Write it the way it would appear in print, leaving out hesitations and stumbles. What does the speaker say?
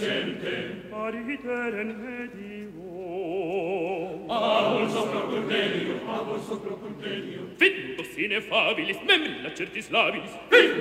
Pariter in medio. Fit, sine fabilis, mem, lacertis labilis.